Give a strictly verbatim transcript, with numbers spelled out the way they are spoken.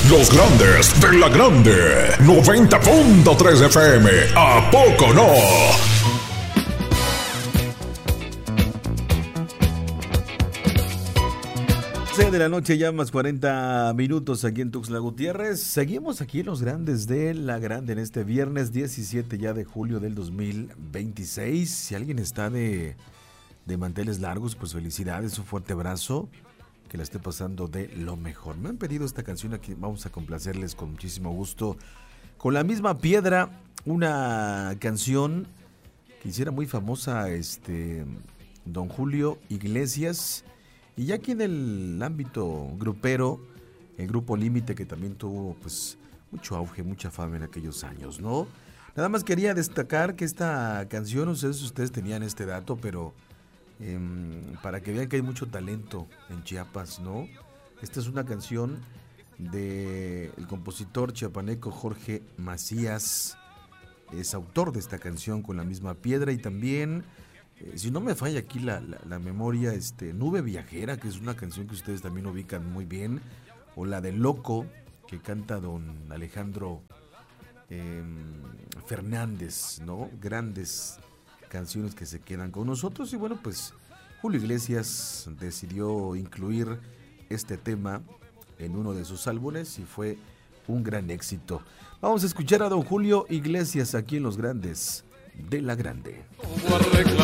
Los grandes de la grande. noventa punto tres F M. ¿A poco no? seis de la noche, ya más cuarenta minutos aquí en Tuxtla Gutiérrez. Seguimos aquí en Los Grandes de la Grande en este viernes diecisiete ya de julio del dos mil veintiséis. Si alguien está de, de manteles largos, pues felicidades, un fuerte abrazo, que la esté pasando de lo mejor. Me han pedido esta canción, aquí vamos a complacerles con muchísimo gusto. Con la misma piedra, una canción que hiciera muy famosa este don Julio Iglesias. Y ya aquí en el ámbito grupero, el Grupo Límite, que también tuvo pues mucho auge, mucha fama en aquellos años, ¿no? Nada más quería destacar que esta canción, no sé si ustedes tenían este dato, pero eh, para que vean que hay mucho talento en Chiapas, ¿no? Esta es una canción del compositor chiapaneco Jorge Macías, es autor de esta canción con la misma piedra, y también... Eh, si no me falla aquí la, la, la memoria, este Nube Viajera, que es una canción que ustedes también ubican muy bien, o la de Loco, que canta don Alejandro eh, Fernández, ¿no? Grandes canciones que se quedan con nosotros. Y bueno, pues Julio Iglesias decidió incluir este tema en uno de sus álbumes y fue un gran éxito. Vamos a escuchar a don Julio Iglesias aquí en Los Grandes de la Grande.